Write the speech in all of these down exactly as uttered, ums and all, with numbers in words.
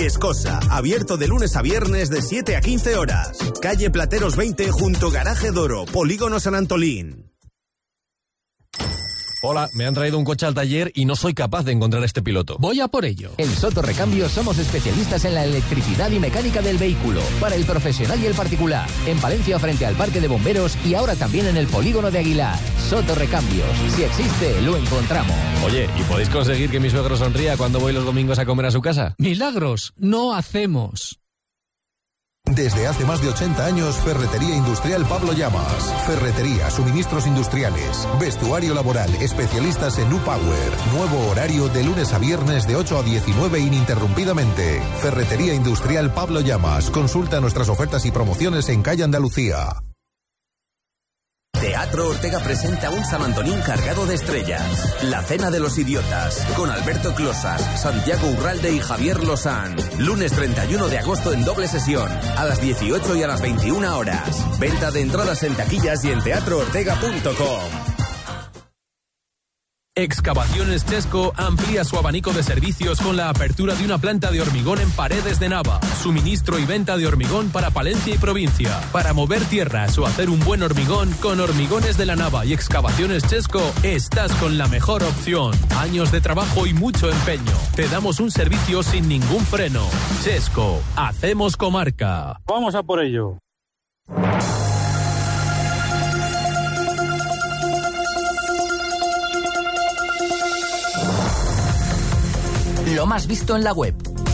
Viescosa, abierto de lunes a viernes de siete a quince horas. Calle Plateros veinte junto Garaje Doro, Polígono San Antolín. Hola, me han traído un coche al taller y no soy capaz de encontrar este piloto. Voy a por ello. En Soto Recambios somos especialistas en la electricidad y mecánica del vehículo, para el profesional y el particular. En Palencia frente al Parque de Bomberos y ahora también en el Polígono de Aguilar. Soto Recambios. Si existe, lo encontramos. Oye, ¿y podéis conseguir que mi suegro sonría cuando voy los domingos a comer a su casa? Milagros no hacemos. Desde hace más de ochenta años, Ferretería Industrial Pablo Llamas. Ferretería, suministros industriales, vestuario laboral, especialistas en U-Power. Nuevo horario de lunes a viernes de ocho a diecinueve ininterrumpidamente. Ferretería Industrial Pablo Llamas. Consulta nuestras ofertas y promociones en calle Andalucía. Teatro Ortega presenta un San Antonín cargado de estrellas. La Cena de los Idiotas, con Alberto Closas, Santiago Urralde y Javier Lozán. Lunes treinta y uno de agosto en doble sesión, a las dieciocho y a las veintiuna horas. Venta de entradas en taquillas y en teatro ortega punto com. Excavaciones Chesco amplía su abanico de servicios con la apertura de una planta de hormigón en Paredes de Nava. Suministro y venta de hormigón para Palencia y provincia. Para mover tierras o hacer un buen hormigón, con Hormigones de la Nava y Excavaciones Chesco estás con la mejor opción. Años de trabajo y mucho empeño. Te damos un servicio sin ningún freno. Chesco, hacemos comarca. Vamos a por ello. Lo más visto en la web.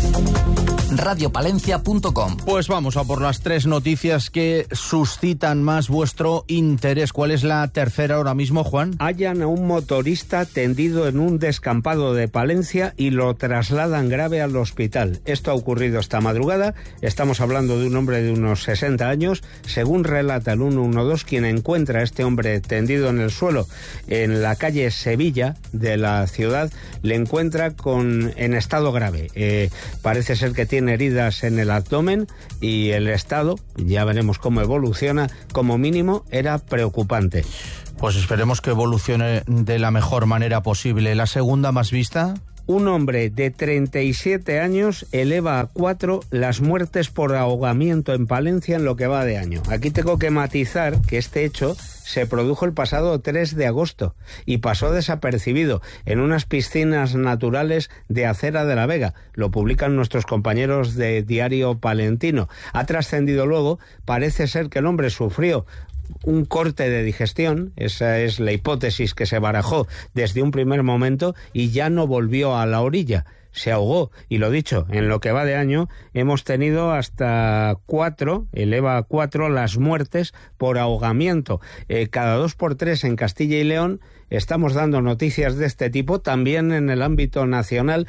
radio palencia punto com. Pues vamos a por las tres noticias que suscitan más vuestro interés. ¿Cuál es la tercera ahora mismo, Juan? Hallan a un motorista tendido en un descampado de Palencia y lo trasladan grave al hospital. Esto ha ocurrido esta madrugada. Estamos hablando de un hombre de unos sesenta años. Según relata el ciento doce, quien encuentra a este hombre tendido en el suelo en la calle Sevilla de la ciudad, le encuentra con en estado grave. Eh, parece ser que tiene heridas en el abdomen y el estado, ya veremos cómo evoluciona, como mínimo era preocupante. Pues esperemos que evolucione de la mejor manera posible. ¿La segunda más vista? Un hombre de treinta y siete años eleva a cuatro las muertes por ahogamiento en Palencia en lo que va de año. Aquí tengo que matizar que este hecho se produjo el pasado tres de agosto y pasó desapercibido en unas piscinas naturales de Acera de la Vega. Lo publican nuestros compañeros de Diario Palentino. Ha trascendido luego, parece ser que el hombre sufrió un corte de digestión, esa es la hipótesis que se barajó desde un primer momento, y ya no volvió a la orilla. Se ahogó, y lo dicho, en lo que va de año hemos tenido hasta cuatro, eleva a cuatro las muertes por ahogamiento. Eh, cada dos por tres en Castilla y León estamos dando noticias de este tipo, también en el ámbito nacional,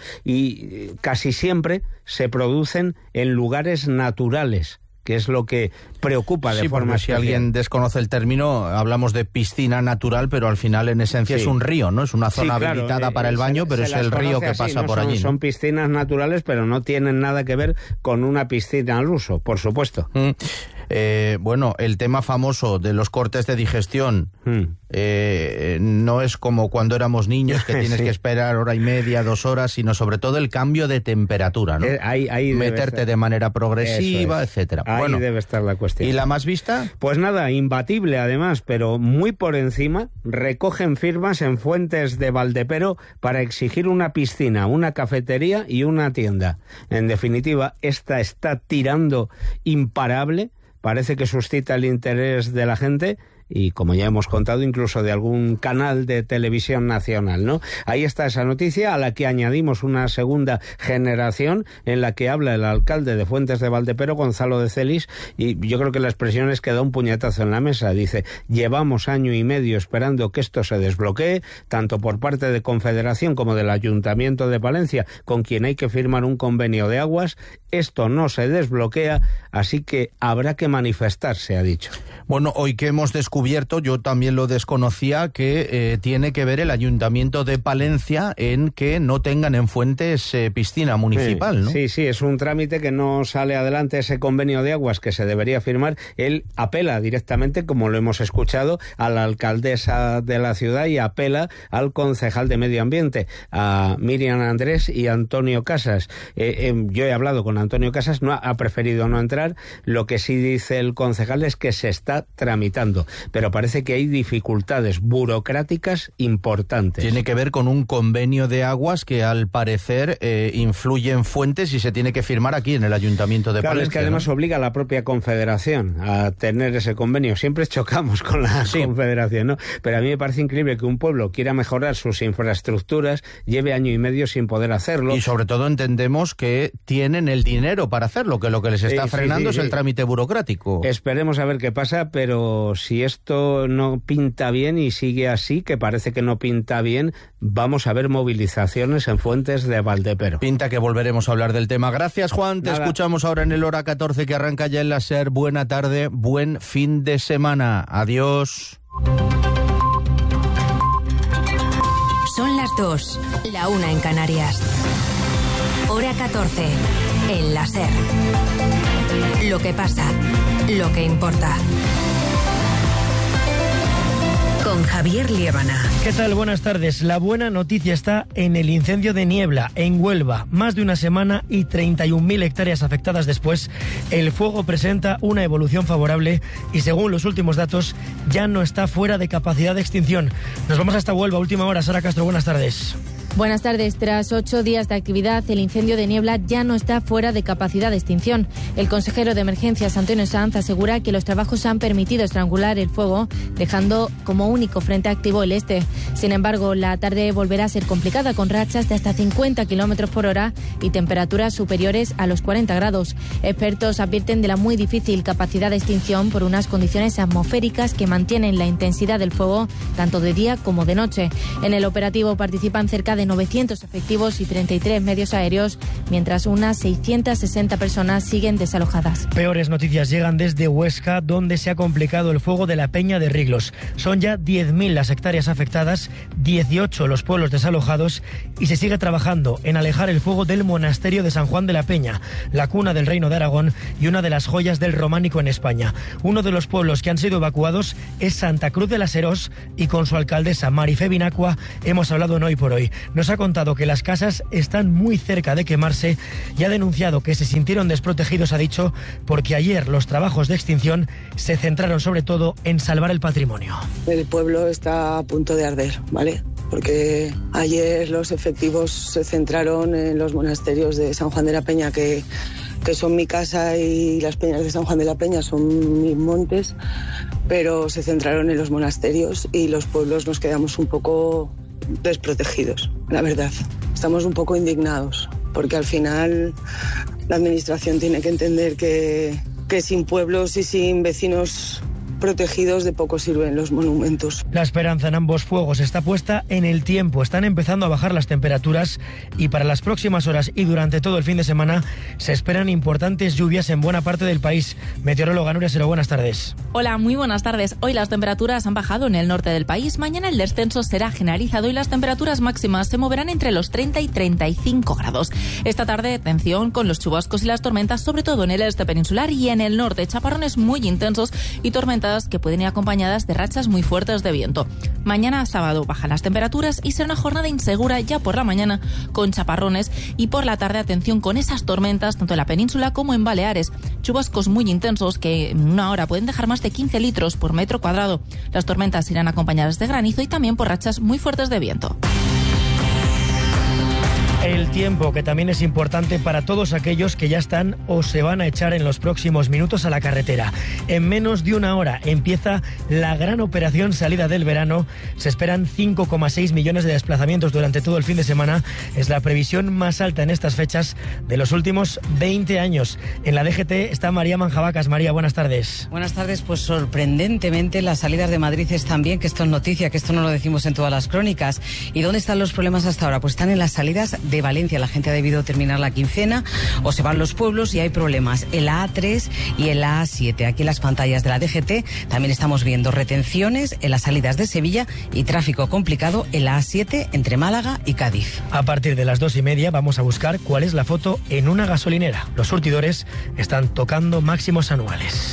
y casi siempre se producen en lugares naturales, que es lo que preocupa de sí, forma si especial. alguien desconoce el término, hablamos de piscina natural, pero al final en esencia sí. es un río, ¿no? Es una zona sí, claro, habilitada eh, para el baño, se, pero se es el río que así, pasa ¿no? por son, allí. Son piscinas naturales, pero no tienen nada que ver con una piscina al uso, por supuesto. Mm. Eh, bueno, el tema famoso de los cortes de digestión mm. eh, no es como cuando éramos niños, que tienes sí. que esperar hora y media, dos horas, sino sobre todo el cambio de temperatura, ¿no? Eh, ahí, ahí Meterte estar. de manera progresiva, es. etcétera. Ahí bueno, debe estar la cuestión. ¿Y la más vista? Pues nada, imbatible además, pero muy por encima, recogen firmas en Fuentes de Valdepero para exigir una piscina, una cafetería y una tienda. En definitiva, esta está tirando imparable. Parece que suscita el interés de la gente y, como ya hemos contado, incluso de algún canal de televisión nacional, ¿no? Ahí está esa noticia, a la que añadimos una segunda generación en la que habla el alcalde de Fuentes de Valdepero, Gonzalo de Celis, y yo creo que la expresión es que da un puñetazo en la mesa. Dice: llevamos año y medio esperando que esto se desbloquee, tanto por parte de Confederación como del Ayuntamiento de Palencia, con quien hay que firmar un convenio de aguas. Esto no se desbloquea, así que habrá que manifestarse, ha dicho. Bueno, hoy que hemos descubierto descubierto, yo también lo desconocía, que eh, tiene que ver el Ayuntamiento de Palencia en que no tengan en Fuentes eh, piscina municipal, sí, ¿no? Sí, sí, es un trámite que no sale adelante, ese convenio de aguas que se debería firmar. Él apela directamente, como lo hemos escuchado, a la alcaldesa de la ciudad y apela al concejal de Medio Ambiente, a Miriam Andrés y Antonio Casas. Eh, eh, yo he hablado con Antonio Casas, no ha, ha preferido no entrar. Lo que sí dice el concejal es que se está tramitando, pero parece que hay dificultades burocráticas importantes. Tiene que ver con un convenio de aguas que al parecer eh, influye en Fuentes y se tiene que firmar aquí en el Ayuntamiento de Claro, Palencia. es que además, ¿no?, obliga a la propia Confederación a tener ese convenio. Siempre chocamos con la sí. Confederación, ¿no? Pero a mí me parece increíble que un pueblo quiera mejorar sus infraestructuras, lleve año y medio sin poder hacerlo. Y sobre todo entendemos que tienen el dinero para hacerlo, que lo que les está sí, frenando sí, sí, es sí. el trámite burocrático. Esperemos a ver qué pasa, pero si esto no pinta bien y sigue así, que parece que no pinta bien, vamos a ver movilizaciones en Fuentes de Valdepero. Pinta que volveremos a hablar del tema. Gracias, Juan. Te Nada. escuchamos ahora en el Hora catorce, que arranca ya en la SER. Buena tarde, buen fin de semana. Adiós. Son las dos, la una en Canarias. Hora catorce, en la SER. Lo que pasa, lo que importa. Con Javier Liébana. ¿Qué tal? Buenas tardes. La buena noticia está en el incendio de Niebla, en Huelva. Más de una semana y treinta y un mil hectáreas afectadas después, el fuego presenta una evolución favorable y, según los últimos datos, ya no está fuera de capacidad de extinción. Nos vamos hasta Huelva, última hora. Sara Castro, buenas tardes. Buenas tardes. Tras ocho días de actividad, el incendio de Niebla ya no está fuera de capacidad de extinción. El consejero de Emergencias, Antonio Sanz, asegura que los trabajos han permitido estrangular el fuego, dejando como único frente activo el este. Sin embargo, la tarde volverá a ser complicada, con rachas de hasta cincuenta kilómetros por hora y temperaturas superiores a los cuarenta grados. Expertos advierten de la muy difícil capacidad de extinción por unas condiciones atmosféricas que mantienen la intensidad del fuego tanto de día como de noche. En el operativo participan cerca de novecientos efectivos y treinta y tres medios aéreos, mientras unas seiscientas sesenta personas siguen desalojadas. Peores noticias llegan desde Huesca, donde se ha complicado el fuego de la Peña de Riglos. Son ya diez mil las hectáreas afectadas, dieciocho los pueblos desalojados y se sigue trabajando en alejar el fuego del monasterio de San Juan de la Peña, la cuna del Reino de Aragón y una de las joyas del románico en España. Uno de los pueblos que han sido evacuados es Santa Cruz de las Herós y con su alcaldesa Marifé Binacua hemos hablado en Hoy por Hoy. Nos ha contado que las casas están muy cerca de quemarse y ha denunciado que se sintieron desprotegidos, ha dicho, porque ayer los trabajos de extinción se centraron sobre todo en salvar el patrimonio. El pueblo está a punto de arder, ¿vale? Porque ayer los efectivos se centraron en los monasterios de San Juan de la Peña, que, que son mi casa, y las peñas de San Juan de la Peña son mis montes, pero se centraron en los monasterios y los pueblos nos quedamos un poco desprotegidos, la verdad. Estamos un poco indignados, porque al final la administración tiene que entender que, que sin pueblos y sin vecinos protegidos de poco sirven los monumentos. La esperanza en ambos fuegos está puesta en el tiempo. Están empezando a bajar las temperaturas y para las próximas horas y durante todo el fin de semana se esperan importantes lluvias en buena parte del país. Meteoróloga Nuria Sero, buenas tardes. Hola, muy buenas tardes. Hoy las temperaturas han bajado en el norte del país. Mañana el descenso será generalizado y las temperaturas máximas se moverán entre los treinta y treinta y cinco grados. Esta tarde, atención con los chubascos y las tormentas, sobre todo en el este peninsular y en el norte. Chaparrones muy intensos y tormentas que pueden ir acompañadas de rachas muy fuertes de viento. Mañana sábado bajan las temperaturas y será una jornada insegura ya por la mañana con chaparrones y por la tarde atención con esas tormentas tanto en la península como en Baleares. Chubascos muy intensos que en una hora pueden dejar más de quince litros por metro cuadrado. Las tormentas irán acompañadas de granizo y también por rachas muy fuertes de viento. El tiempo, que también es importante para todos aquellos que ya están o se van a echar en los próximos minutos a la carretera. En menos de una hora empieza la gran operación salida del verano. Se esperan cinco coma seis millones de desplazamientos durante todo el fin de semana. Es la previsión más alta en estas fechas de los últimos veinte años. En la D G T está María Manjabacas. María, buenas tardes. Buenas tardes. Pues sorprendentemente las salidas de Madrid están bien, que esto es noticia, que esto no lo decimos en todas las crónicas. ¿Y dónde están los problemas hasta ahora? Pues están en las salidas de de Valencia, la gente ha debido terminar la quincena, o se van los pueblos y hay problemas en la A tres y en la A siete. Aquí en las pantallas de la D G T también estamos viendo retenciones en las salidas de Sevilla y tráfico complicado en la A siete entre Málaga y Cádiz. A partir de las dos y media vamos a buscar cuál es la foto en una gasolinera. Los surtidores están tocando máximos anuales.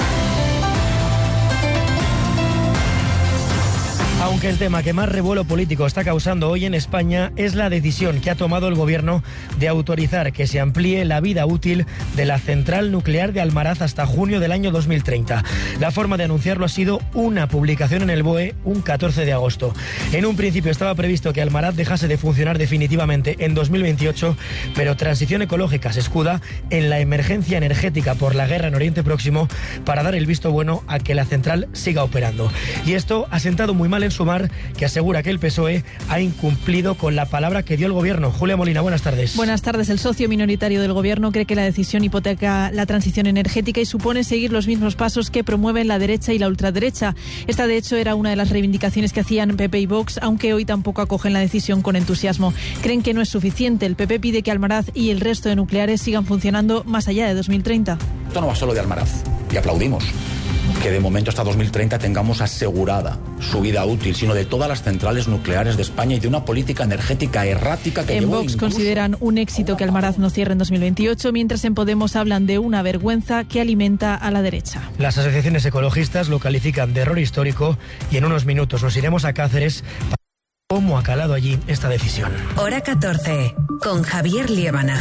Aunque el tema que más revuelo político está causando hoy en España es la decisión que ha tomado el gobierno de autorizar que se amplíe la vida útil de la central nuclear de Almaraz hasta junio del año dos mil treinta. La forma de anunciarlo ha sido una publicación en el B O E un catorce de agosto. En un principio estaba previsto que Almaraz dejase de funcionar definitivamente en dos mil veintiocho, pero Transición Ecológica se escuda en la emergencia energética por la guerra en Oriente Próximo para dar el visto bueno a que la central siga operando. Y esto ha sentado muy mal en Sumar, que asegura que el P S O E ha incumplido con la palabra que dio el gobierno. Julia Molina, buenas tardes. Buenas tardes. El socio minoritario del gobierno cree que la decisión hipoteca la transición energética y supone seguir los mismos pasos que promueven la derecha y la ultraderecha. Esta, de hecho, era una de las reivindicaciones que hacían P P y Vox, aunque hoy tampoco acogen la decisión con entusiasmo. Creen que no es suficiente. El P P pide que Almaraz y el resto de nucleares sigan funcionando más allá de dos mil treinta. Esto no va solo de Almaraz, y aplaudimos que de momento hasta dos mil treinta tengamos asegurada su vida útil, sino de todas las centrales nucleares de España y de una política energética errática que en llevó Vox incluso... consideran un éxito que Almaraz no cierre en dos mil veintiocho, mientras en Podemos hablan de una vergüenza que alimenta a la derecha. Las asociaciones ecologistas lo califican de error histórico y en unos minutos nos iremos a Cáceres para ver cómo ha calado allí esta decisión. Hora catorce, con Javier Liébana.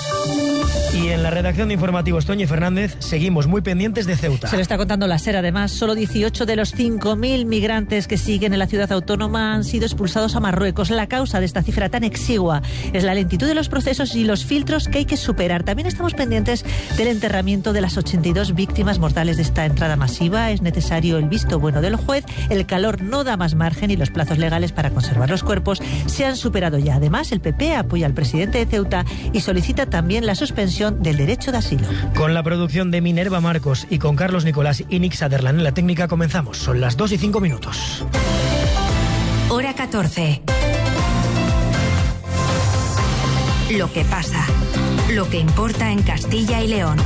Y en la redacción de Informativos, Toñi Fernández, seguimos muy pendientes de Ceuta. Se lo está contando la SER, además. Solo dieciocho de los cinco mil migrantes que siguen en la ciudad autónoma han sido expulsados a Marruecos. La causa de esta cifra tan exigua es la lentitud de los procesos y los filtros que hay que superar. También estamos pendientes del enterramiento de las ochenta y dos víctimas mortales de esta entrada masiva. Es necesario el visto bueno del juez. El calor no da más margen y los plazos legales para conservar los cuerpos se han superado ya. Además, el P P apoya al presidente de Ceuta y solicita también la suspensión del derecho de asilo. Con la producción de Minerva Marcos y con Carlos Nicolás y Nick Sutherland en la técnica comenzamos. Son las dos y cinco minutos. Hora catorce. Lo que pasa. Lo que importa en Castilla y León.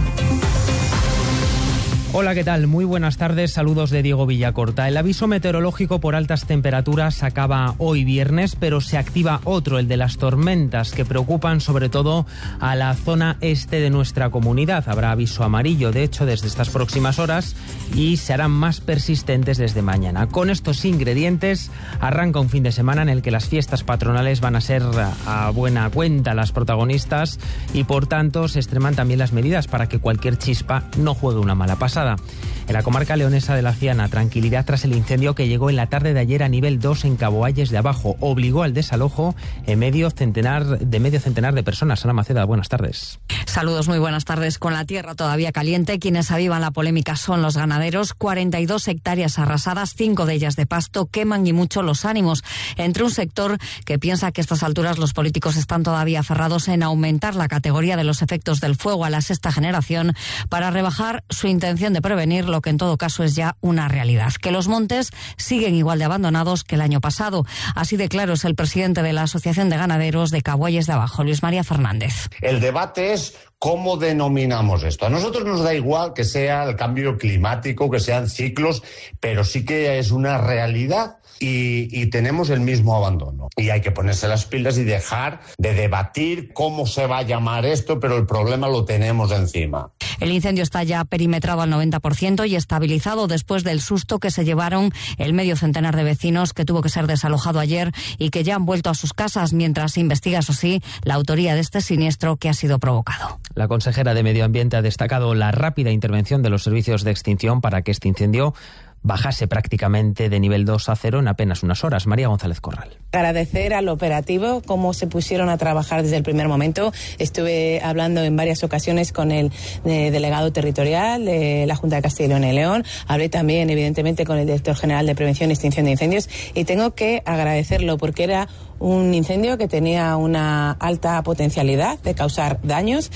Hola, ¿qué tal? Muy buenas tardes, saludos de Diego Villacorta. El aviso meteorológico por altas temperaturas acaba hoy viernes, pero se activa otro, el de las tormentas, que preocupan sobre todo a la zona este de nuestra comunidad. Habrá aviso amarillo, de hecho, desde estas próximas horas y se harán más persistentes desde mañana. Con estos ingredientes arranca un fin de semana en el que las fiestas patronales van a ser a buena cuenta las protagonistas y por tanto se extreman también las medidas para que cualquier chispa no juegue una mala pasada. En la comarca leonesa de la Ciana, tranquilidad tras el incendio que llegó en la tarde de ayer a nivel dos en Caboalles de Abajo. Obligó al desalojo en medio centenar, de medio centenar de personas. Ana Maceda, buenas tardes. Saludos, muy buenas tardes. Con la tierra todavía caliente, quienes avivan la polémica son los ganaderos. cuarenta y dos hectáreas arrasadas, cinco de ellas de pasto, queman y mucho los ánimos. Entre un sector que piensa que a estas alturas los políticos están todavía aferrados en aumentar la categoría de los efectos del fuego a la sexta generación para rebajar su intención de prevenir lo que en todo caso es ya una realidad, que los montes siguen igual de abandonados que el año pasado. Así de claro es el presidente de la Asociación de Ganaderos de Caboalles de Abajo, Luis María Fernández. El debate es ¿cómo denominamos esto? A nosotros nos da igual que sea el cambio climático, que sean ciclos, pero sí que es una realidad. Y, y tenemos el mismo abandono. Y hay que ponerse las pilas y dejar de debatir cómo se va a llamar esto, pero el problema lo tenemos encima. El incendio está ya perimetrado al noventa por ciento y estabilizado después del susto que se llevaron el medio centenar de vecinos que tuvo que ser desalojado ayer y que ya han vuelto a sus casas mientras se investiga, eso sí, la autoría de este siniestro que ha sido provocado. La consejera de Medio Ambiente ha destacado la rápida intervención de los servicios de extinción para que este incendio bajase prácticamente de nivel dos a cero en apenas unas horas. María González Corral. Agradecer al operativo cómo se pusieron a trabajar desde el primer momento. Estuve hablando en varias ocasiones con el eh, delegado territorial de la Junta de Castilla y León. Hablé también, evidentemente, con el director general de Prevención y Extinción de Incendios y tengo que agradecerlo porque era un incendio que tenía una alta potencialidad de causar daños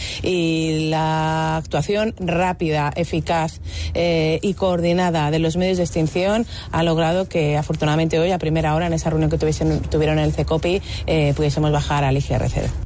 y la actuación rápida, eficaz eh, y coordinada de los medios de extinción ha logrado que afortunadamente hoy a primera hora en esa reunión que tuvieron en el CECOPI eh, pudiésemos bajar al I G R cero.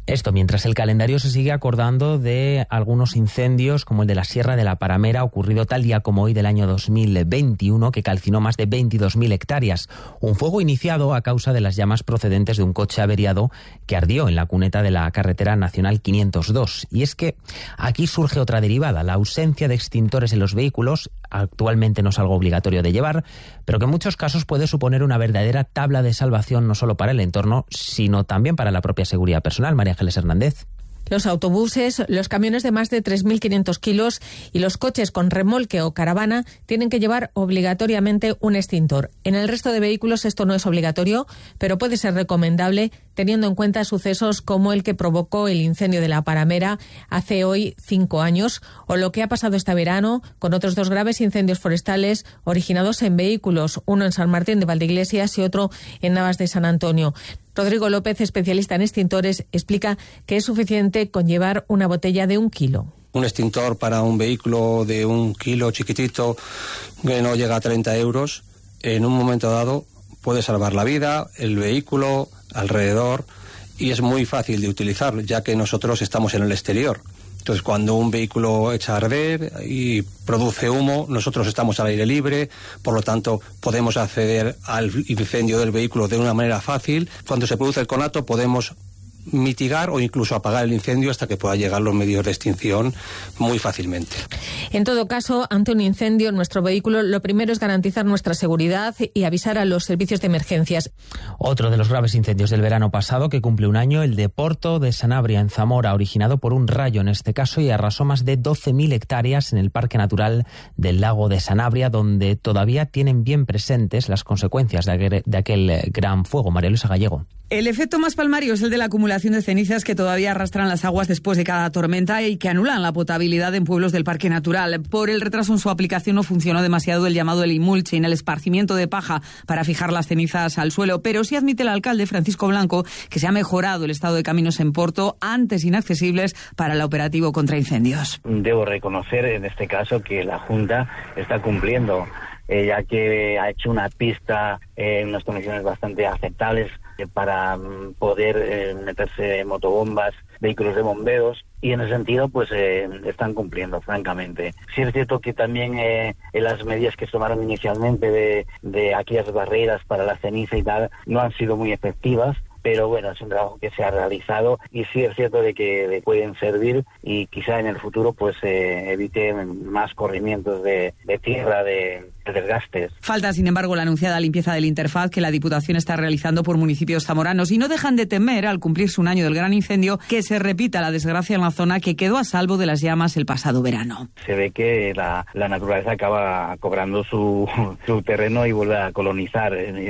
Esto mientras el calendario se sigue acordando de algunos incendios como el de la Sierra de la Paramera, ocurrido tal día como hoy del año dos mil veintiuno, que calcinó más de veintidós mil hectáreas. Un fuego iniciado a causa de las llamas procedentes de un coche averiado que ardió en la cuneta de la carretera nacional quinientos dos. Y es que aquí surge otra derivada, la ausencia de extintores en los vehículos. Actualmente no es algo obligatorio de llevar, pero que en muchos casos puede suponer una verdadera tabla de salvación no solo para el entorno, sino también para la propia seguridad personal. María Ángeles Hernández. Los autobuses, los camiones de más de tres mil quinientos kilos y los coches con remolque o caravana tienen que llevar obligatoriamente un extintor. En el resto de vehículos esto no es obligatorio, pero puede ser recomendable teniendo en cuenta sucesos como el que provocó el incendio de la Paramera hace hoy cinco años o lo que ha pasado este verano con otros dos graves incendios forestales originados en vehículos, uno en San Martín de Valdeiglesias y otro en Navas de San Antonio. Rodrigo López, especialista en extintores, explica que es suficiente con llevar una botella de un kilo. Un extintor para un vehículo de un kilo chiquitito que no llega a treinta euros, en un momento dado puede salvar la vida, el vehículo, alrededor, y es muy fácil de utilizar, ya que nosotros estamos en el exterior. Entonces, cuando un vehículo echa a arder y produce humo, nosotros estamos al aire libre, por lo tanto, podemos acceder al incendio del vehículo de una manera fácil. Cuando se produce el conato, podemos mitigar o incluso apagar el incendio hasta que pueda llegar los medios de extinción muy fácilmente. En todo caso, ante un incendio en nuestro vehículo, lo primero es garantizar nuestra seguridad y avisar a los servicios de emergencias. Otro de los graves incendios del verano pasado, que cumple un año, el de Porto de Sanabria, en Zamora, originado por un rayo en este caso, y arrasó más de doce mil hectáreas en el Parque Natural del Lago de Sanabria, donde todavía tienen bien presentes las consecuencias de aquel, de aquel gran fuego. María Luisa Gallego. El efecto más palmario es el de la acumulación de cenizas que todavía arrastran las aguas después de cada tormenta y que anulan la potabilidad en pueblos del Parque Natural. Por el retraso en su aplicación no funcionó demasiado el llamado el mulching, el esparcimiento de paja para fijar las cenizas al suelo, pero sí admite el alcalde Francisco Blanco que se ha mejorado el estado de caminos en Porto, antes inaccesibles para el operativo contra incendios. Debo reconocer en este caso que la Junta está cumpliendo, eh, ya que ha hecho una pista eh, en unas condiciones bastante aceptables eh, para mm, poder eh, meterse motobombas, vehículos de bomberos, y en ese sentido pues eh, están cumpliendo, francamente. Sí es cierto que también eh, en las medidas que se tomaron inicialmente de, de aquellas barreras para la ceniza y tal no han sido muy efectivas, pero bueno, es un trabajo que se ha realizado y sí es cierto de que de pueden servir y quizá en el futuro pues eh, eviten más corrimientos de, de tierra, de, de desgastes. Falta, sin embargo, la anunciada limpieza del interfaz que la Diputación está realizando por municipios zamoranos y no dejan de temer, al cumplirse un año del gran incendio, que se repita la desgracia en la zona que quedó a salvo de las llamas el pasado verano. Se ve que la, la naturaleza acaba cobrando su, su terreno y vuelve a colonizar.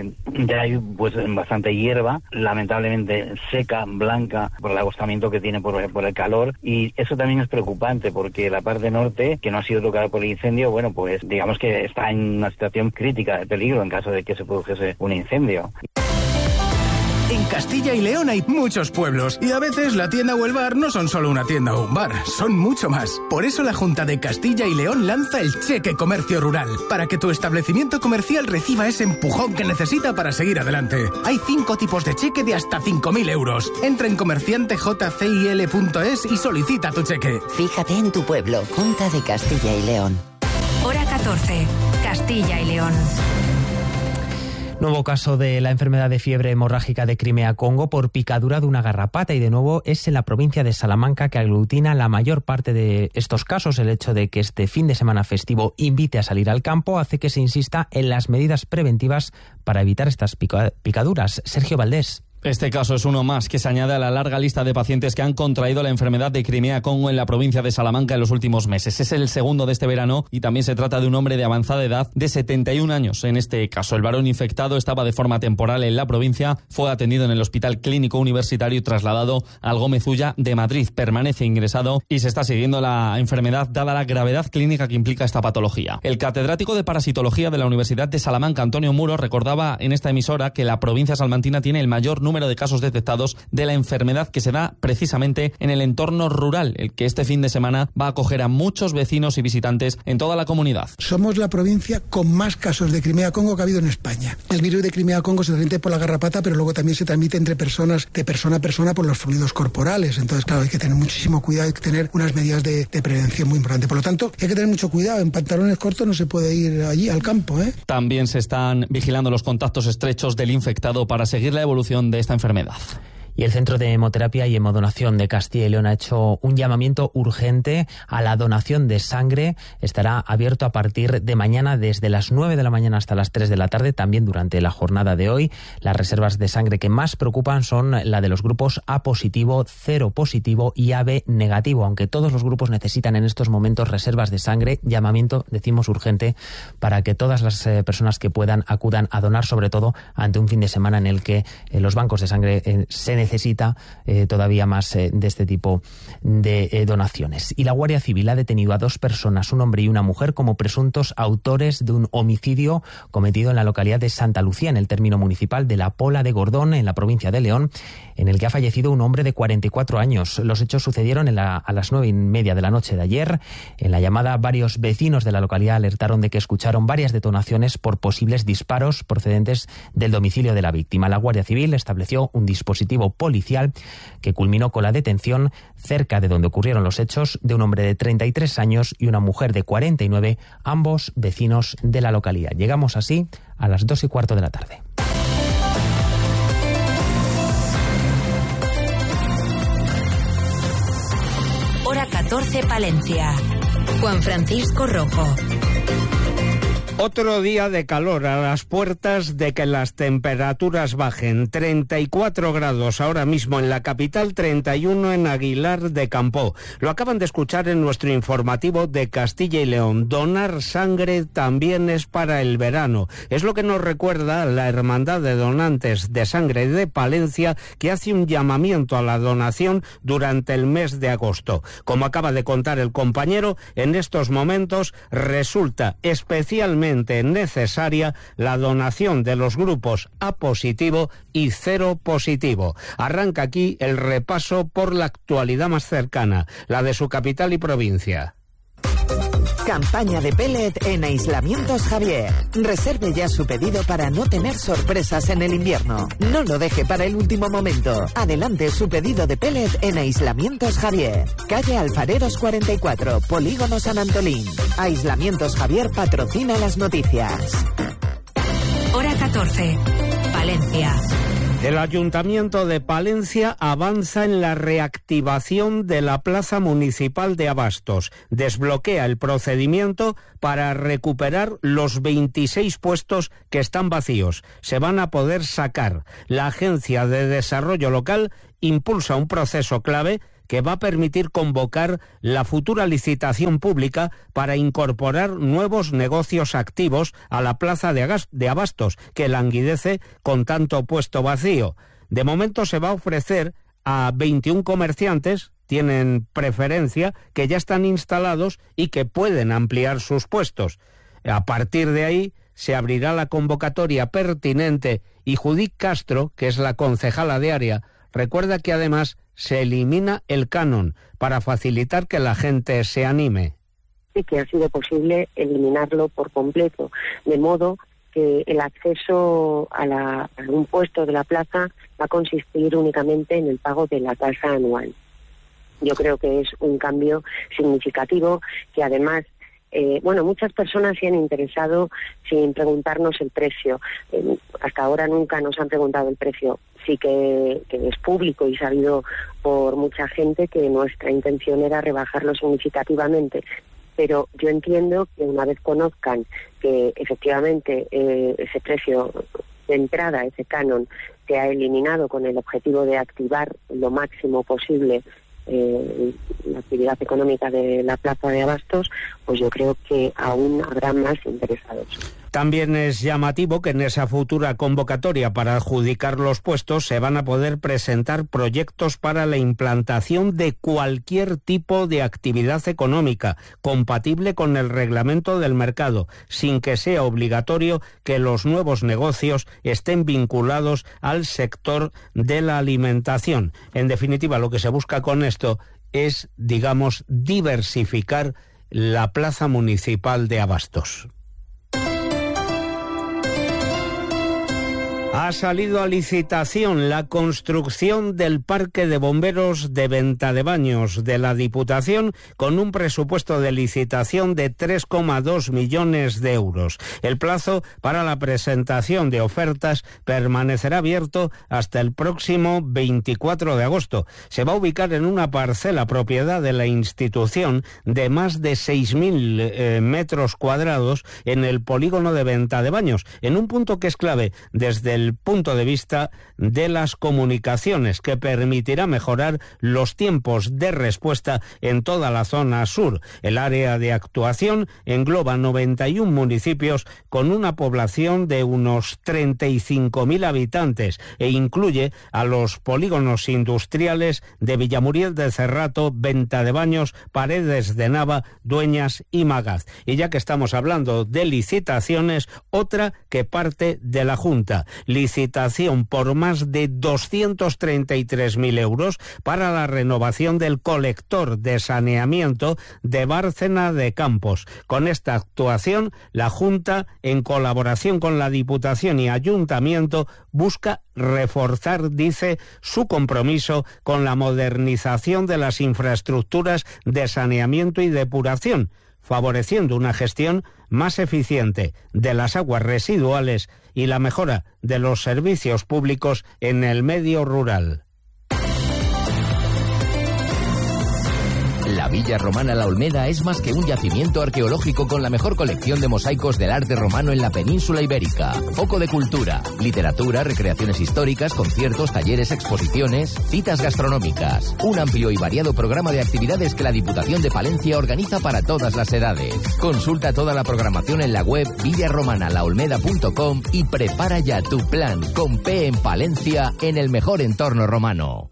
Ya hay pues bastante hierba, lamentablemente seca, blanca, por el agostamiento que tiene por, por el calor, y eso también es preocupante porque la parte norte, que no ha sido tocada por el incendio, bueno, pues digamos que está en una situación crítica de peligro en caso de que se produjese un incendio. En Castilla y León hay muchos pueblos y a veces la tienda o el bar no son solo una tienda o un bar, son mucho más. Por eso la Junta de Castilla y León lanza el Cheque Comercio Rural, para que tu establecimiento comercial reciba ese empujón que necesita para seguir adelante. Hay cinco tipos de cheque de hasta cinco mil euros. Entra en comerciante j c i l punto es y solicita tu cheque. Fíjate en tu pueblo, Junta de Castilla y León. Hora catorce, Castilla y León. Nuevo caso de la enfermedad de fiebre hemorrágica de Crimea-Congo por picadura de una garrapata, y de nuevo es en la provincia de Salamanca que aglutina la mayor parte de estos casos. El hecho de que este fin de semana festivo invite a salir al campo hace que se insista en las medidas preventivas para evitar estas picaduras. Sergio Valdés. Este caso es uno más que se añade a la larga lista de pacientes que han contraído la enfermedad de Crimea-Congo en la provincia de Salamanca en los últimos meses. Es el segundo de este verano y también se trata de un hombre de avanzada edad de setenta y un años. En este caso, el varón infectado estaba de forma temporal en la provincia, fue atendido en el Hospital Clínico Universitario y trasladado al Gómez Ulla de Madrid. Permanece ingresado y se está siguiendo la enfermedad dada la gravedad clínica que implica esta patología. El catedrático de parasitología de la Universidad de Salamanca, Antonio Muro, recordaba en esta emisora que la provincia salmantina tiene el mayor número número de casos detectados de la enfermedad, que se da precisamente en el entorno rural, el que este fin de semana va a acoger a muchos vecinos y visitantes en toda la comunidad. Somos la provincia con más casos de Crimea-Congo que ha habido en España. El virus de Crimea-Congo se transmite por la garrapata, pero luego también se transmite entre personas, de persona a persona, por los fluidos corporales. Entonces, claro, hay que tener muchísimo cuidado, hay que tener unas medidas de, de prevención muy importantes. Por lo tanto, hay que tener mucho cuidado. En pantalones cortos no se puede ir allí al campo, ¿eh? También se están vigilando los contactos estrechos del infectado para seguir la evolución de esta enfermedad. Y el Centro de Hemoterapia y Hemodonación de Castilla y León ha hecho un llamamiento urgente a la donación de sangre. Estará abierto a partir de mañana desde las nueve de la mañana hasta las tres de la tarde, también durante la jornada de hoy. Las reservas de sangre que más preocupan son la de los grupos A positivo, cero positivo y A B negativo. Aunque todos los grupos necesitan en estos momentos reservas de sangre, llamamiento, decimos, urgente, para que todas las eh, personas que puedan acudan a donar, sobre todo ante un fin de semana en el que eh, los bancos de sangre eh, se necesitan necesita eh, todavía más eh, de este tipo de eh, donaciones. Y la Guardia Civil ha detenido a dos personas, un hombre y una mujer, como presuntos autores de un homicidio cometido en la localidad de Santa Lucía, en el término municipal de La Pola de Gordón, en la provincia de León, en el que ha fallecido un hombre de cuarenta y cuatro años. Los hechos sucedieron en la, a las nueve y media de la noche de ayer. En la llamada, varios vecinos de la localidad alertaron de que escucharon varias detonaciones por posibles disparos procedentes del domicilio de la víctima. La Guardia Civil estableció un dispositivo policial que culminó con la detención cerca de donde ocurrieron los hechos de un hombre de treinta y tres años y una mujer de cuarenta y nueve, ambos vecinos de la localidad. Llegamos así a las dos y cuarto de la tarde. Hora catorce, Palencia. Juan Francisco Rojo. Otro día de calor a las puertas de que las temperaturas bajen. treinta y cuatro grados ahora mismo en la capital, treinta y uno en Aguilar de Campoo. Lo acaban de escuchar en nuestro informativo de Castilla y León. Donar sangre también es para el verano. Es lo que nos recuerda la Hermandad de Donantes de Sangre de Palencia, que hace un llamamiento a la donación durante el mes de agosto. Como acaba de contar el compañero, en estos momentos resulta especialmente necesaria la donación de los grupos A positivo y cero positivo. Arranca aquí el repaso por la actualidad más cercana, la de su capital y provincia. Campaña de pellet en Aislamientos Javier. Reserve ya su pedido para no tener sorpresas en el invierno. No lo deje para el último momento. Adelante su pedido de pellet en Aislamientos Javier. Calle Alfareros cuarenta y cuatro, Polígono San Antolín. Aislamientos Javier patrocina las noticias. Hora catorce, Palencia. El Ayuntamiento de Palencia avanza en la reactivación de la Plaza Municipal de Abastos. Desbloquea el procedimiento para recuperar los veintiséis puestos que están vacíos. Se van a poder sacar. La Agencia de Desarrollo Local impulsa un proceso clave que va a permitir convocar la futura licitación pública para incorporar nuevos negocios activos a la plaza de Abastos, que languidece con tanto puesto vacío. De momento se va a ofrecer a veintiún comerciantes, tienen preferencia, que ya están instalados y que pueden ampliar sus puestos. A partir de ahí se abrirá la convocatoria pertinente y Judith Castro, que es la concejala de área, recuerda que además se elimina el canon para facilitar que la gente se anime. Sí que ha sido posible eliminarlo por completo, de modo que el acceso a, la, a un puesto de la plaza va a consistir únicamente en el pago de la tasa anual. Yo creo que es un cambio significativo que además Eh, bueno, muchas personas se han interesado sin preguntarnos el precio. Eh, hasta ahora nunca nos han preguntado el precio. Sí que, que es público y sabido por mucha gente que nuestra intención era rebajarlo significativamente. Pero yo entiendo que una vez conozcan que efectivamente eh, ese precio de entrada, ese canon, se ha eliminado con el objetivo de activar lo máximo posible Eh, la actividad económica de la plaza de Abastos, pues yo creo que aún habrá más interesados. También es llamativo que en esa futura convocatoria para adjudicar los puestos se van a poder presentar proyectos para la implantación de cualquier tipo de actividad económica compatible con el reglamento del mercado, sin que sea obligatorio que los nuevos negocios estén vinculados al sector de la alimentación. En definitiva, lo que se busca con esto es, digamos, diversificar la plaza municipal de abastos. Ha salido a licitación la construcción del Parque de Bomberos de Ventadebaños de la Diputación con un presupuesto de licitación de tres coma dos millones de euros. El plazo para la presentación de ofertas permanecerá abierto hasta el próximo veinticuatro de agosto. Se va a ubicar en una parcela propiedad de la institución de más de seis mil eh, metros cuadrados en el polígono de Ventadebaños, en un punto que es clave desde el punto de vista de las comunicaciones, que permitirá mejorar los tiempos de respuesta en toda la zona sur. El área de actuación engloba noventa y un municipios con una población de unos treinta y cinco mil habitantes e incluye a los polígonos industriales de Villamuriel de Cerrato, Ventadebaños, Paredes de Nava, Dueñas y Magaz. Y ya que estamos hablando de licitaciones, otra que parte de la Junta. Licitación por más de doscientos treinta y tres mil euros para la renovación del colector de saneamiento de Bárcena de Campos. Con esta actuación, la Junta, en colaboración con la Diputación y Ayuntamiento, busca reforzar, dice, su compromiso con la modernización de las infraestructuras de saneamiento y depuración, favoreciendo una gestión más eficiente de las aguas residuales y la mejora de los servicios públicos en el medio rural. La Villa Romana La Olmeda es más que un yacimiento arqueológico con la mejor colección de mosaicos del arte romano en la península ibérica. Foco de cultura, literatura, recreaciones históricas, conciertos, talleres, exposiciones, citas gastronómicas. Un amplio y variado programa de actividades que la Diputación de Palencia organiza para todas las edades. Consulta toda la programación en la web villa romana la olmeda punto com y prepara ya tu plan con P en Palencia en el mejor entorno romano.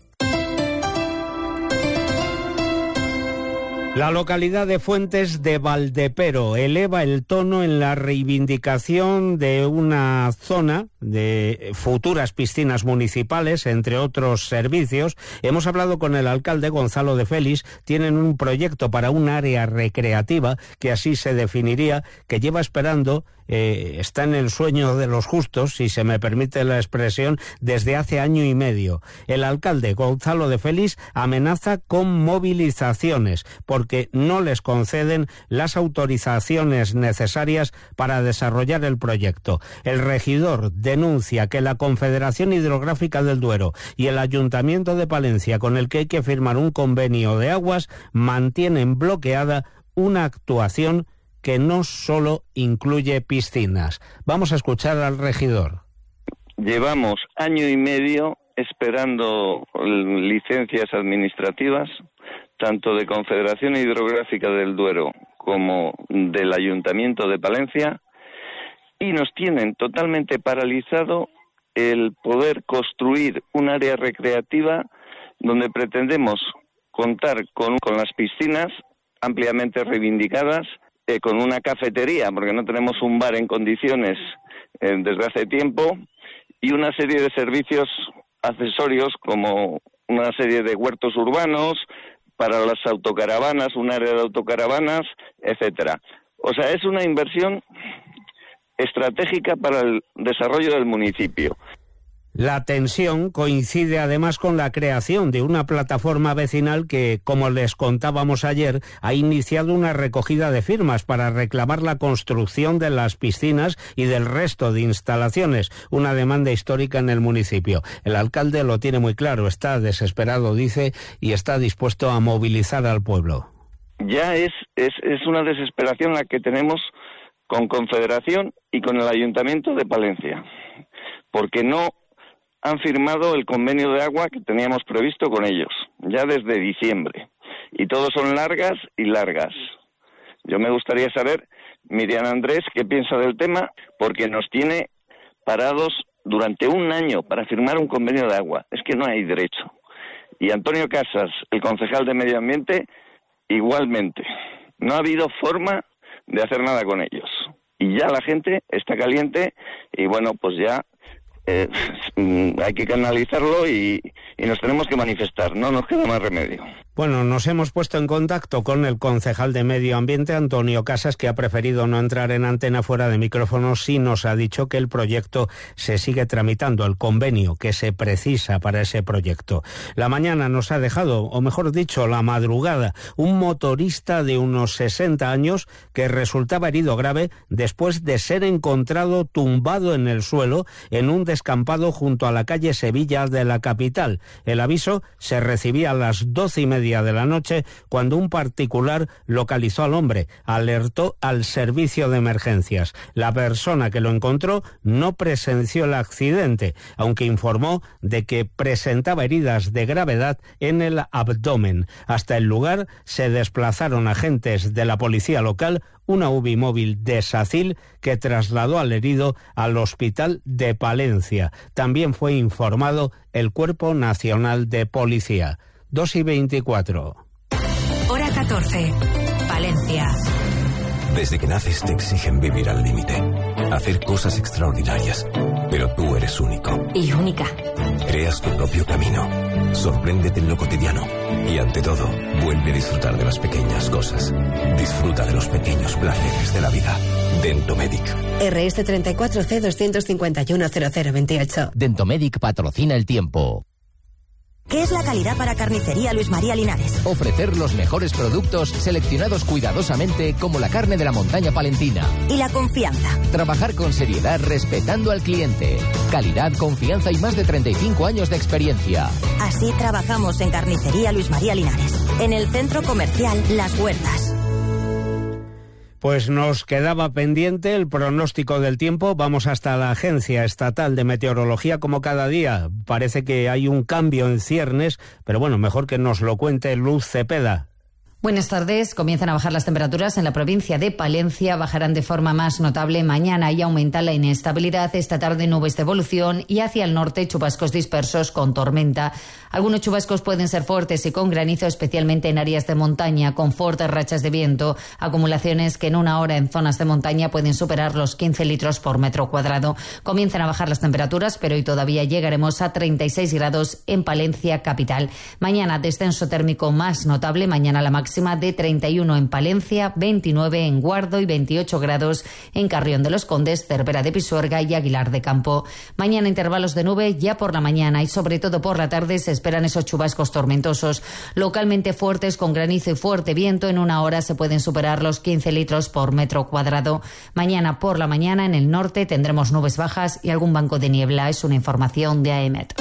La localidad de Fuentes de Valdepero eleva el tono en la reivindicación de una zona de futuras piscinas municipales, entre otros servicios. Hemos hablado con el alcalde Gonzalo de Félix. Tienen un proyecto para un área recreativa, que así se definiría, que lleva esperando, eh, está en el sueño de los justos, si se me permite la expresión, desde hace año y medio. El alcalde Gonzalo de Félix amenaza con movilizaciones porque no les conceden las autorizaciones necesarias para desarrollar el proyecto. El regidor denuncia que la Confederación Hidrográfica del Duero y el Ayuntamiento de Palencia, con el que hay que firmar un convenio de aguas, mantienen bloqueada una actuación que no solo incluye piscinas. Vamos a escuchar al regidor. Llevamos año y medio esperando licencias administrativas, tanto de Confederación Hidrográfica del Duero como del Ayuntamiento de Palencia, y nos tienen totalmente paralizado el poder construir un área recreativa donde pretendemos contar con, con las piscinas ampliamente reivindicadas, eh, con una cafetería, porque no tenemos un bar en condiciones eh, desde hace tiempo, y una serie de servicios accesorios como una serie de huertos urbanos para las autocaravanas, un área de autocaravanas, etcétera. O sea, es una inversión estratégica para el desarrollo del municipio. La tensión coincide además con la creación de una plataforma vecinal que, como les contábamos ayer, ha iniciado una recogida de firmas para reclamar la construcción de las piscinas y del resto de instalaciones, una demanda histórica en el municipio. El alcalde lo tiene muy claro, está desesperado, dice, y está dispuesto a movilizar al pueblo. Ya es, es, es una desesperación la que tenemos con Confederación y con el Ayuntamiento de Palencia, porque no han firmado el convenio de agua que teníamos previsto con ellos, ya desde diciembre. Y todos son largas y largas. Yo me gustaría saber Miriam Andrés qué piensa del tema, porque nos tiene parados durante un año para firmar un convenio de agua. Es que no hay derecho. Y Antonio Casas, el concejal de Medio Ambiente, igualmente. No ha habido forma de hacer nada con ellos. Y ya la gente está caliente y bueno, pues ya eh, hay que canalizarlo y, y nos tenemos que manifestar. No nos queda más remedio. Bueno, nos hemos puesto en contacto con el concejal de Medio Ambiente, Antonio Casas, que ha preferido no entrar en antena fuera de micrófono. Sí nos ha dicho que el proyecto se sigue tramitando, el convenio que se precisa para ese proyecto. La mañana nos ha dejado, o mejor dicho, la madrugada, un motorista de unos sesenta años que resultaba herido grave después de ser encontrado tumbado en el suelo en un descampado junto a la calle Sevilla de la capital. El aviso se recibía a las doce y media de la noche cuando un particular localizó al hombre, alertó al servicio de emergencias. La persona que lo encontró no presenció el accidente, aunque informó de que presentaba heridas de gravedad en el abdomen. Hasta el lugar se desplazaron agentes de la policía local, una U B I móvil de SACIL que trasladó al herido al hospital de Palencia. También fue informado el Cuerpo Nacional de Policía. dos y veinticuatro. Hora catorce. Palencia. Desde que naces te exigen vivir al límite, hacer cosas extraordinarias, pero tú eres único. Y única. Creas tu propio camino, sorpréndete en lo cotidiano y ante todo, vuelve a disfrutar de las pequeñas cosas. Disfruta de los pequeños placeres de la vida. Dentomedic. R S treinta y cuatro C doscientos cincuenta y uno cero cero veintiocho. Dentomedic patrocina el tiempo. ¿Qué es la calidad para Carnicería Luis María Linares? Ofrecer los mejores productos seleccionados cuidadosamente como la carne de la montaña palentina. ¿Y la confianza? Trabajar con seriedad respetando al cliente. Calidad, confianza y más de treinta y cinco años de experiencia. Así trabajamos en Carnicería Luis María Linares, en el Centro Comercial Las Huertas. Pues nos quedaba pendiente el pronóstico del tiempo. Vamos hasta la Agencia Estatal de Meteorología como cada día. Parece que hay un cambio en ciernes, pero bueno, mejor que nos lo cuente Luz Cepeda. Buenas tardes. Comienzan a bajar las temperaturas en la provincia de Palencia. Bajarán de forma más notable mañana y aumenta la inestabilidad. Esta tarde nubes de evolución y hacia el norte chubascos dispersos con tormenta. Algunos chubascos pueden ser fuertes y con granizo, especialmente en áreas de montaña, con fuertes rachas de viento. Acumulaciones que en una hora en zonas de montaña pueden superar los quince litros por metro cuadrado. Comienzan a bajar las temperaturas, pero hoy todavía llegaremos a treinta y seis grados en Palencia capital. Mañana descenso térmico más notable. Mañana la máxima de treinta y uno en Palencia, veintinueve en Guardo y veintiocho grados en Carrión de los Condes, Cervera de Pisuerga y Aguilar de Campo. Mañana intervalos de nube ya por la mañana y sobre todo por la tarde se esperan esos chubascos tormentosos, localmente fuertes con granizo y fuerte viento. En una hora se pueden superar los quince litros por metro cuadrado. Mañana por la mañana en el norte tendremos nubes bajas y algún banco de niebla. Es una información de AEMET.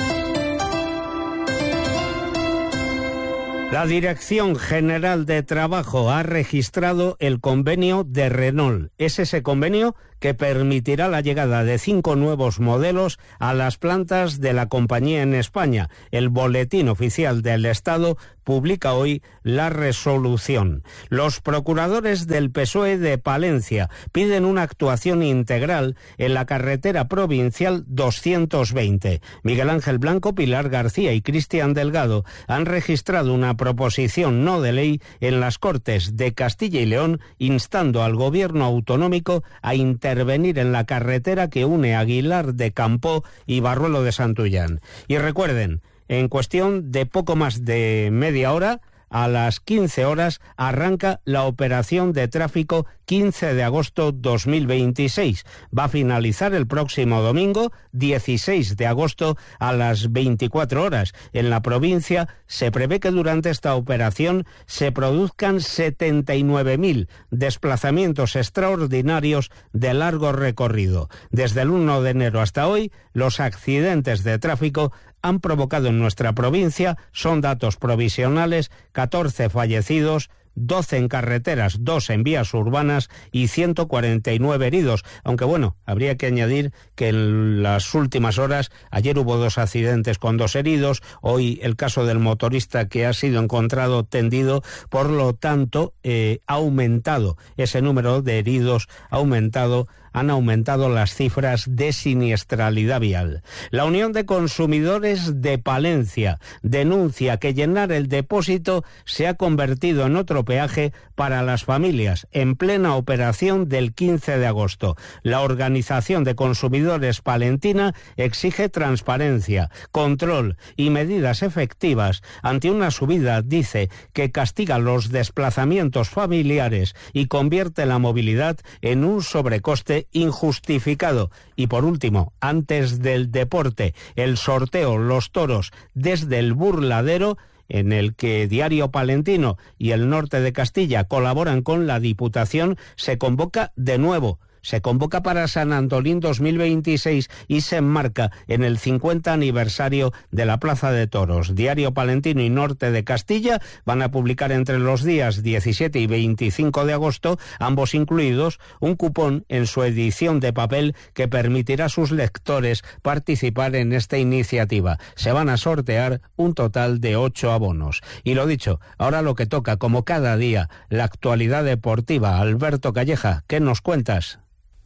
La Dirección General de Trabajo ha registrado el convenio de Renault. Es ese convenio que permitirá la llegada de cinco nuevos modelos a las plantas de la compañía en España. El Boletín Oficial del Estado publica hoy la resolución. Los procuradores del P S O E de Palencia piden una actuación integral en la carretera provincial doscientos veinte. Miguel Ángel Blanco, Pilar García y Cristian Delgado han registrado una proposición no de ley en las Cortes de Castilla y León instando al gobierno autonómico a intervenir en la carretera que une Aguilar de Campo y Barruelo de Santullán. Y recuerden, en cuestión de poco más de media hora, a las quince horas, arranca la operación de tráfico quince de agosto dos mil veintiséis. Va a finalizar el próximo domingo, dieciséis de agosto, a las veinticuatro horas. En la provincia se prevé que durante esta operación se produzcan setenta y nueve mil desplazamientos extraordinarios de largo recorrido. Desde el uno de enero hasta hoy, los accidentes de tráfico han provocado en nuestra provincia, son datos provisionales, catorce fallecidos, doce en carreteras, dos en vías urbanas y ciento cuarenta y nueve heridos. Aunque bueno, habría que añadir que en las últimas horas, ayer hubo dos accidentes con dos heridos, hoy el caso del motorista que ha sido encontrado tendido, por lo tanto, eh, ha aumentado ese número de heridos, ha aumentado han aumentado las cifras de siniestralidad vial. La Unión de Consumidores de Palencia denuncia que llenar el depósito se ha convertido en otro peaje para las familias, en plena operación del quince de agosto. La Organización de Consumidores Palentina exige transparencia, control y medidas efectivas ante una subida, dice, que castiga los desplazamientos familiares y convierte la movilidad en un sobrecoste injustificado. Y por último, antes del deporte, el sorteo Los Toros desde el Burladero, en el que Diario Palentino y el Norte de Castilla colaboran con la Diputación, se convoca de nuevo. Se convoca para San Antolín dos mil veintiséis y se enmarca en el cincuenta aniversario de la Plaza de Toros. Diario Palentino y Norte de Castilla van a publicar entre los días diecisiete y veinticinco de agosto, ambos incluidos, un cupón en su edición de papel que permitirá a sus lectores participar en esta iniciativa. Se van a sortear un total de ocho abonos. Y lo dicho, ahora lo que toca, como cada día, la actualidad deportiva. Alberto Calleja, ¿qué nos cuentas?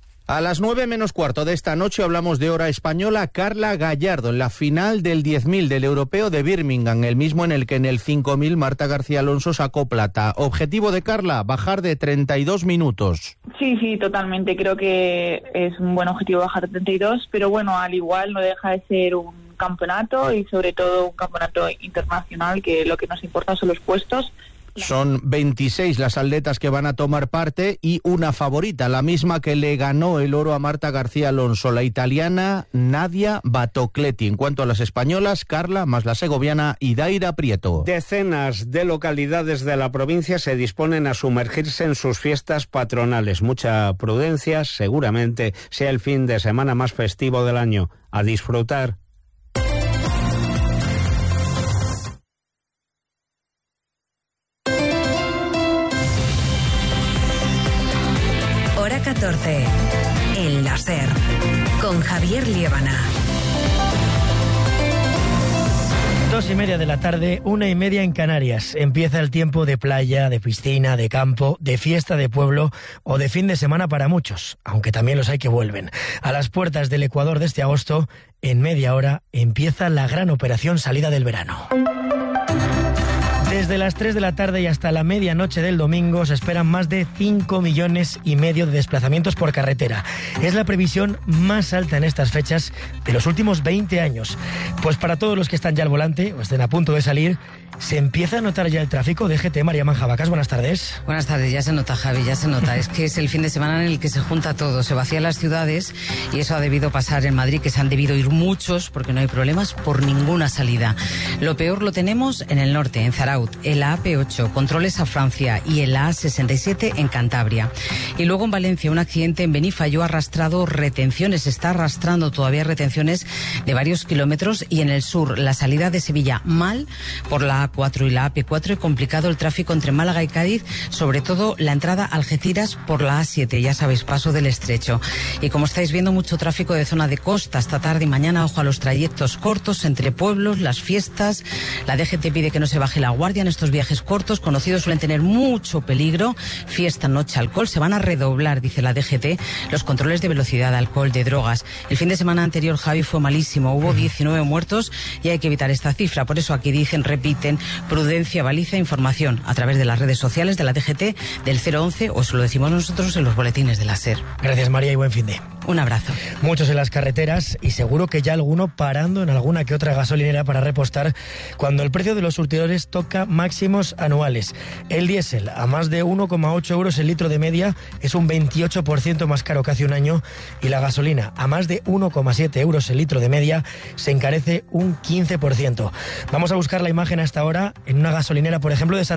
A las nueve menos cuarto de esta noche hablamos de hora española. Carla Gallardo en la final del diez mil del Europeo de Birmingham, el mismo en el que en el cinco mil Marta García Alonso sacó plata. Objetivo de Carla, bajar de treinta y dos minutos. Sí, sí, totalmente. Creo que es un buen objetivo bajar de treinta y dos, pero bueno, al igual no deja de ser un campeonato y sobre todo un campeonato internacional, que lo que nos importa son los puestos. Son veintiséis las atletas que van a tomar parte y una favorita, la misma que le ganó el oro a Marta García Alonso, la italiana Nadia Battocletti. En cuanto a las españolas, Carla, más la segoviana Idaira Prieto. Decenas de localidades de la provincia se disponen a sumergirse en sus fiestas patronales. Mucha prudencia, seguramente sea el fin de semana más festivo del año. A disfrutar. Hora catorce, en la SER, con Javier Liébana. Dos y media de la tarde, una y media en Canarias. Empieza el tiempo de playa, de piscina, de campo, de fiesta de pueblo o de fin de semana para muchos, aunque también los hay que vuelven. A las puertas del Ecuador de este agosto, en media hora, empieza la gran operación salida del verano. Desde las tres de la tarde y hasta la medianoche del domingo se esperan más de cinco millones y medio de desplazamientos por carretera. Es la previsión más alta en estas fechas de los últimos veinte años. Pues para todos los que están ya al volante o estén a punto de salir, se empieza a notar ya el tráfico. D G T, María Manjabacas, buenas tardes. Buenas tardes, ya se nota, Javi, ya se nota. Es que es el fin de semana en el que se junta todo, se vacían las ciudades y eso ha debido pasar en Madrid, que se han debido ir muchos porque no hay problemas por ninguna salida. Lo peor lo tenemos en el norte, en Zaraut, en la A P ocho, controles a Francia y en la A sesenta y siete en Cantabria. Y luego en Valencia, un accidente en Benifayó ha arrastrado retenciones, está arrastrando todavía retenciones de varios kilómetros, y en el sur, la salida de Sevilla mal por la A cuatro y la A P cuatro y complicado el tráfico entre Málaga y Cádiz, sobre todo la entrada a Algeciras por la A siete, ya sabéis, paso del Estrecho. Y como estáis viendo, mucho tráfico de zona de costa esta tarde y mañana. Ojo a los trayectos cortos entre pueblos, las fiestas. La D G T pide que no se baje la guardia en estos viajes cortos, conocidos suelen tener mucho peligro. Fiesta, noche, alcohol, se van a redoblar, dice la D G T, los controles de velocidad, alcohol, de drogas. El fin de semana anterior, Javi, fue malísimo, hubo diecinueve muertos y hay que evitar esta cifra. Por eso aquí dicen, repiten, prudencia, baliza, información a través de las redes sociales de la D G T, del cero once, o eso lo decimos nosotros en los boletines de la SER. Gracias, María, y buen fin de. Un abrazo. Muchos en las carreteras y seguro que ya alguno parando en alguna que otra gasolinera para repostar cuando el precio de los surtidores toca máximos anuales. El diésel a más de uno coma ocho euros el litro de media es un veintiocho por ciento más caro que hace un año, y la gasolina a más de uno coma siete euros el litro de media se encarece un quince por ciento. Vamos a buscar la imagen hasta ahora en una gasolinera, por ejemplo, de San